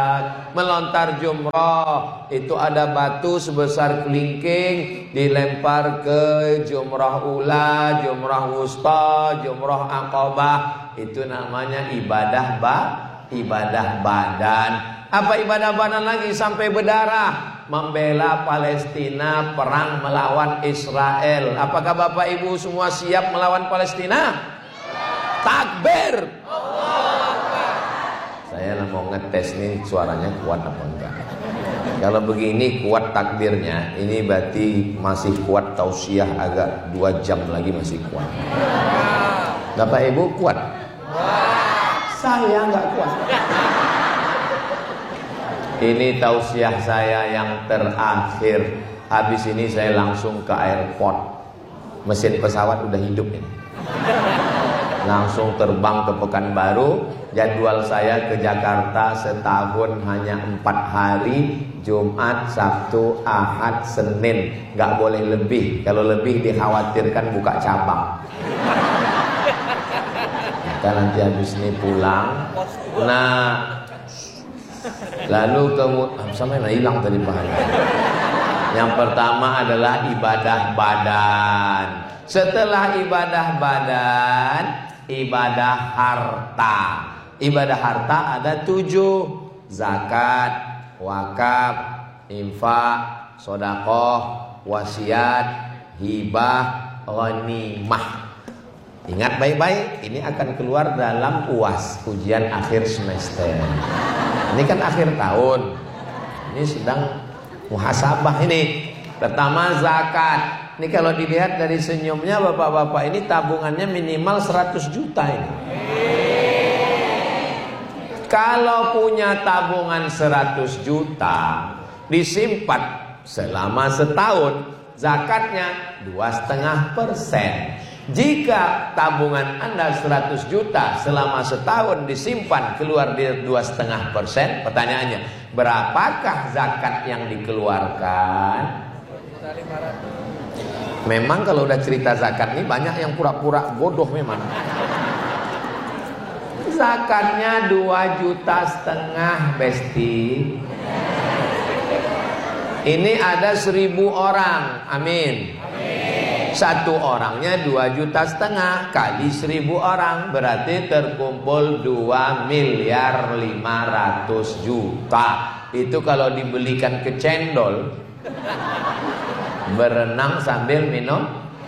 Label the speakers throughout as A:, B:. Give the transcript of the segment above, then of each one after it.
A: Melontar jumrah itu ada batu sebesar kelingking dilempar ke jumrah ula, jumrah wusta, jumrah aqabah. Itu namanya ibadah badan. Apa ibadah badan lagi sampai berdarah? Membela Palestina, perang melawan Israel. Apakah Bapak Ibu semua siap melawan Palestina? Takbir. Saya mau ngetes nih suaranya kuat apa enggak. Kalau begini kuat takbirnya, ini berarti masih kuat tausiah, agak 2 jam lagi masih kuat. Bapak Ibu kuat? Saya enggak kuat. Ini tausiah saya yang terakhir. Habis ini saya langsung ke airport. Mesin pesawat udah hidup ini. Langsung terbang ke Pekanbaru. Jadwal saya ke Jakarta setahun hanya 4 hari, Jumat, Sabtu, Ahad, Senin. Gak boleh lebih. Kalau lebih dikhawatirkan buka cabang. Kita nanti habis ini pulang. Nah, lalu kemudian hilang tadi pahala. Yang pertama adalah ibadah badan. Setelah ibadah badan, ibadah harta. Ibadah harta ada 7: zakat, wakaf, infak, sedekah, wasiat, hibah, ghanimah. Ingat baik-baik, ini akan keluar dalam UAS, ujian akhir semester. Ini kan akhir tahun. Ini sedang muhasabah ini. Pertama zakat. Ini kalau dilihat dari senyumnya bapak-bapak ini tabungannya minimal 100 juta ini. Kalau punya tabungan 100 juta disimpan selama setahun, zakatnya 2,5%. Jika tabungan Anda 100 juta selama setahun disimpan keluar di 2,5%, pertanyaannya, berapakah zakat yang dikeluarkan? Memang kalau udah cerita zakat nih banyak yang pura-pura bodoh memang. Zakatnya 2,5 juta, Besti. Ini ada 1.000 orang, amin. Satu orangnya 2,5 juta kali 1.000 orang, berarti terkumpul 2.500.000.000. Itu kalau dibelikan ke cendol, berenang sambil minum.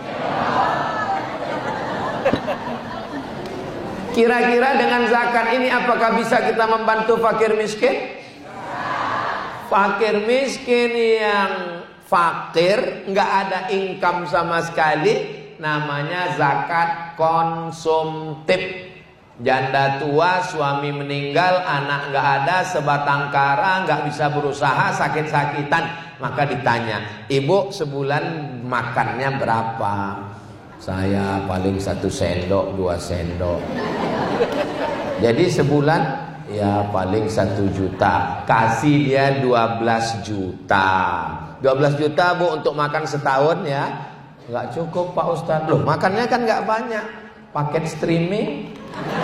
A: Kira-kira dengan zakat ini apakah bisa kita membantu fakir miskin? Fakir miskin yang fakir, nggak ada income sama sekali, namanya zakat konsumtif. Janda tua, suami meninggal, anak nggak ada, sebatang kara, nggak bisa berusaha, sakit-sakitan. Maka ditanya, ibu sebulan makannya berapa? Saya paling 1 sendok, 2 sendok. Jadi sebulan ya paling 1 juta. Kasih dia 12 juta. 12 juta Bu untuk makan setahun ya. Nggak cukup Pak Ustadz. Loh makannya kan nggak banyak. Paket streaming.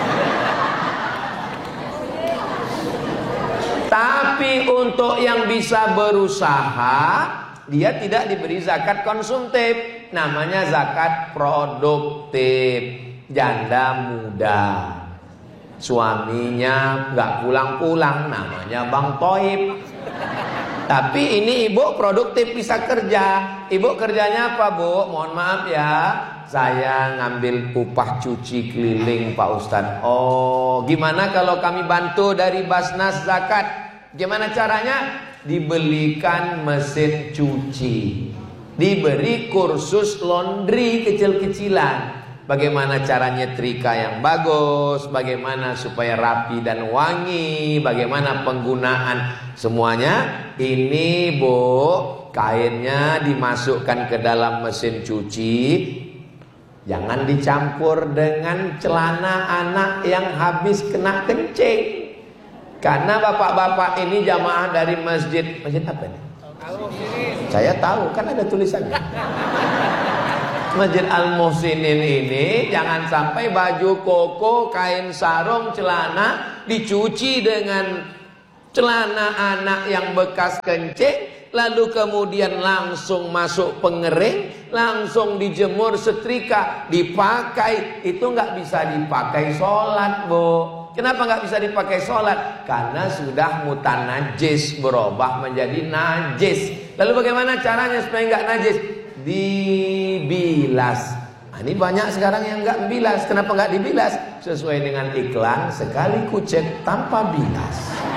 A: Tapi untuk yang bisa berusaha, dia tidak diberi zakat konsumtif. Namanya zakat produktif. Janda muda, suaminya nggak pulang-pulang, namanya Bang Toib. Tapi ini ibu produktif, bisa kerja. Ibu kerjanya apa Bu? Mohon maaf ya, saya ngambil upah cuci keliling Pak Ustadz. Oh gimana kalau kami bantu dari Basnas Zakat? Gimana caranya? Dibelikan mesin cuci, diberi kursus laundry kecil-kecilan. Bagaimana cara nyetrika yang bagus, bagaimana supaya rapi dan wangi, bagaimana penggunaan semuanya. Ini Bu, kainnya dimasukkan ke dalam mesin cuci. Jangan dicampur dengan celana anak yang habis kena kencing. Karena bapak-bapak ini jamaah dari masjid apa ini? Saya tahu, kan ada tulisannya. Masjid Al-Muhsinin ini jangan sampai baju koko, kain sarung, celana dicuci dengan celana anak yang bekas kencing, lalu kemudian langsung masuk pengering, langsung dijemur, setrika, dipakai. Itu nggak bisa dipakai sholat, Bu. Kenapa nggak bisa dipakai sholat? Karena sudah mutanajis, berubah menjadi najis. Lalu bagaimana caranya supaya nggak najis? Dibilas. Nah, ini banyak sekarang yang nggak bilas. Kenapa nggak dibilas? Sesuai dengan iklan, sekali kucek tanpa bilas.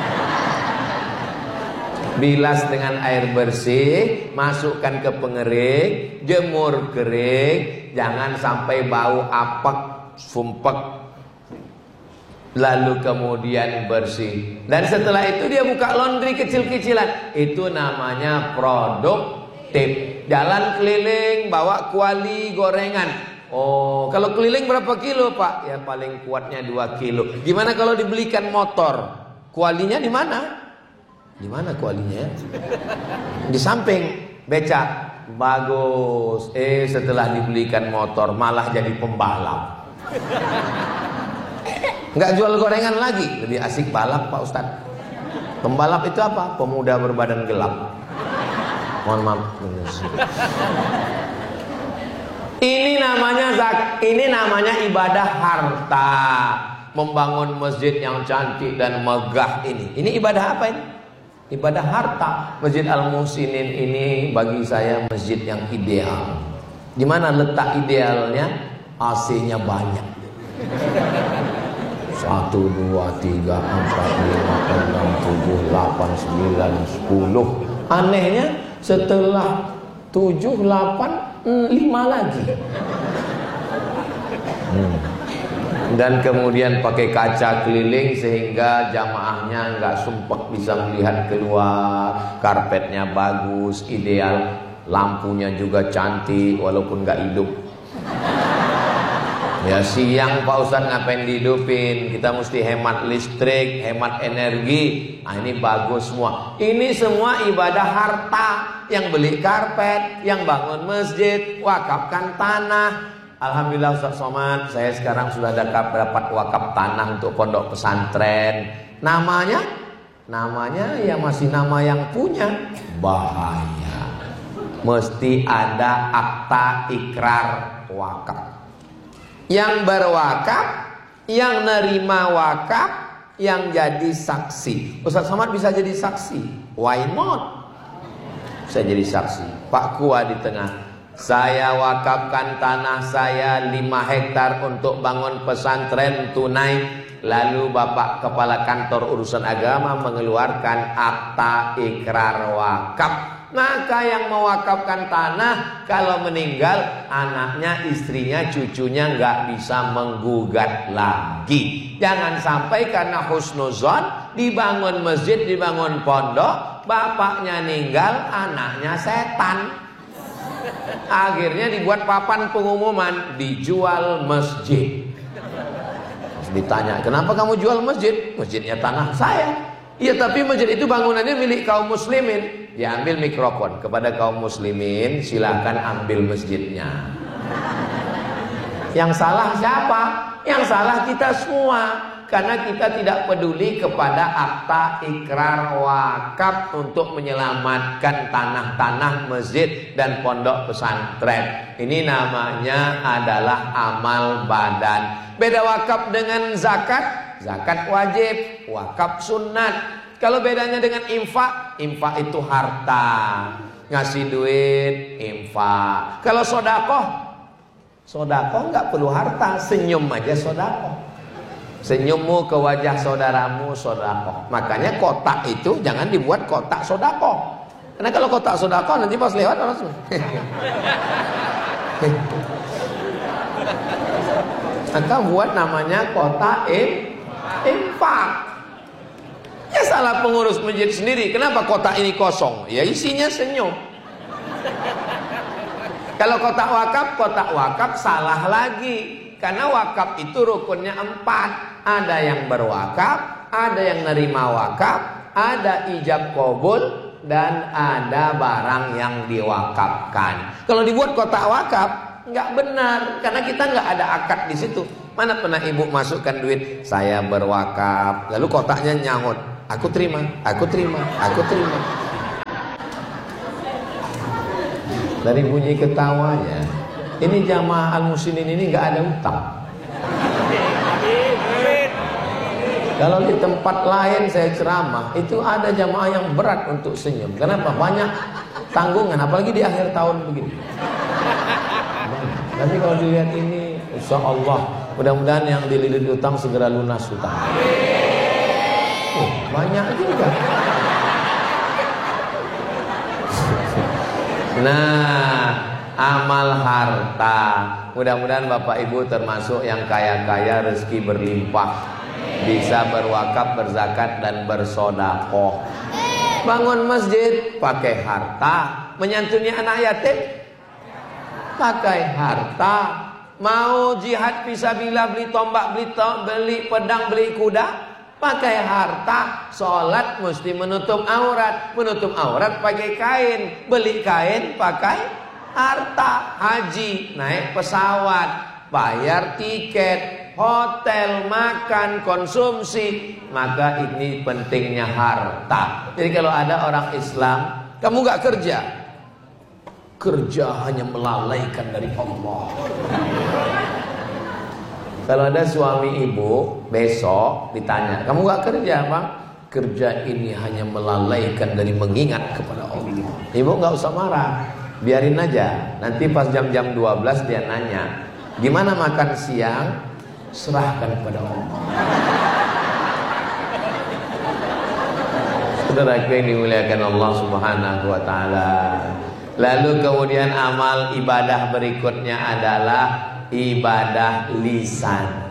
A: Bilas dengan air bersih, masukkan ke pengering, jemur kering, jangan sampai bau apek, sumpek. Lalu kemudian bersih. Dan setelah itu dia buka laundry kecil-kecilan. Itu namanya produktif. Jalan keliling bawa kuali gorengan. Oh, kalau keliling berapa kilo, Pak? Ya paling kuatnya 2 kilo. Gimana kalau dibelikan motor? Kualinya di mana? Di mana kualinya? Di samping becak. Bagus. Setelah dibelikan motor malah jadi pembalap. Nggak jual gorengan lagi, lebih asik balap, Pak Ustadz. Pembalap itu apa? Pemuda berbadan gelap. Mohon maaf. Ini namanya ibadah harta. Membangun masjid yang cantik dan megah ini. Ini ibadah apa ini? Ibadah harta. Masjid Al-Muhsinin ini bagi saya masjid yang ideal. Di mana letak idealnya? AC-nya banyak. 1, 2, 3, 4, 5, 6, 7, 8, 9, 10. Anehnya setelah 7, 8, 5 lagi. Dan kemudian pakai kaca keliling sehingga jamaahnya nggak sumpek bisa melihat keluar. Karpetnya bagus, ideal. Lampunya juga cantik walaupun nggak hidup. Ya siang Pak Ustadz ngapain dihidupin? Kita mesti hemat listrik, hemat energi. Nah ini bagus semua. Ini semua ibadah harta. Yang beli karpet, yang bangun masjid, wakafkan tanah. Alhamdulillah Ustadz Somad, saya sekarang sudah dapat wakaf tanah untuk pondok pesantren. Namanya ya masih nama yang punya. Bahaya. Mesti ada akta ikrar wakaf. Yang berwakaf, yang nerima wakaf, yang jadi saksi. Ustadz Somad bisa jadi saksi. Why not? Bisa jadi saksi. Pak Kua di tengah. Saya wakafkan tanah saya 5 hektar untuk bangun pesantren tunai. Lalu Bapak Kepala Kantor Urusan Agama mengeluarkan akta ikrar wakaf. Maka yang mewakafkan tanah kalau meninggal anaknya, istrinya, cucunya nggak bisa menggugat lagi. Jangan sampai karena husnuzon dibangun masjid, dibangun pondok, bapaknya meninggal, anaknya setan. Akhirnya dibuat papan pengumuman dijual masjid. Ditanya, kenapa kamu jual masjid? Masjidnya tanah saya. Iya, tapi masjid itu bangunannya milik kaum muslimin. Diambil mikrofon kepada kaum muslimin, silakan ambil masjidnya. Yang salah siapa? Yang salah kita semua. Karena kita tidak peduli kepada akta ikrar wakaf untuk menyelamatkan tanah-tanah masjid dan pondok pesantren. Ini namanya adalah amal badan. Beda wakaf dengan zakat. Zakat wajib, wakaf sunat. Kalau bedanya dengan infak, infak itu harta, ngasih duit, infak. Kalau sodakoh, sodakoh nggak perlu harta, senyum aja sodakoh. Senyummu ke wajah saudaramu sodakoh. Makanya kotak itu jangan dibuat kotak sodakoh. Karena kalau kotak sodakoh nanti pas lewat langsung. Maka buat namanya kotak infak. Ya salah pengurus masjid sendiri. Kenapa kotak ini kosong? Ya isinya senyum. Kalau kotak wakaf salah lagi. Karena wakaf itu rukunnya 4. Ada yang berwakaf, ada yang nerima wakaf, ada ijab qabul, dan ada barang yang diwakafkan. Kalau dibuat kotak wakaf nggak benar, karena kita nggak ada akad di situ. Mana pernah ibu masukkan duit, saya berwakaf, lalu kotaknya nyahut, Aku terima, aku terima, aku terima. Dari bunyi ketawanya, ini jamaah al-muslimin ini nggak ada utang. Kalau di tempat lain saya ceramah, itu ada jamaah yang berat untuk senyum. Kenapa? Banyak tanggungan, apalagi di akhir tahun begini. Tapi kalau dilihat ini, insya Allah, mudah-mudahan yang dililit utang segera lunas utang. Banyak juga. Nah, amal harta. Mudah-mudahan Bapak Ibu termasuk yang kaya-kaya, rezeki berlimpah, bisa berwakaf, berzakat dan bersodakoh. Bangun masjid pakai harta, menyantuni anak yatim pakai harta, mau jihad fisabilillah, beli tombak, beli pedang, beli kuda pakai harta. Sholat mesti menutup aurat pakai kain, beli kain pakai harta. Haji naik pesawat, bayar tiket, hotel, makan, konsumsi. Maka ini pentingnya harta. Jadi kalau ada orang Islam, kamu gak kerja, kerja hanya melalaikan dari Allah. Kalau ada suami ibu besok ditanya, kamu gak kerja Bang? Kerja ini hanya melalaikan dari mengingat kepada Allah. Ibu gak usah marah, biarin aja. Nanti pas jam-jam 12 dia nanya, gimana makan siang? Serahkan kepada Allah. Saudara yang dimuliakan Allah Subhanahu wa taala. Lalu kemudian amal ibadah berikutnya adalah ibadah lisan.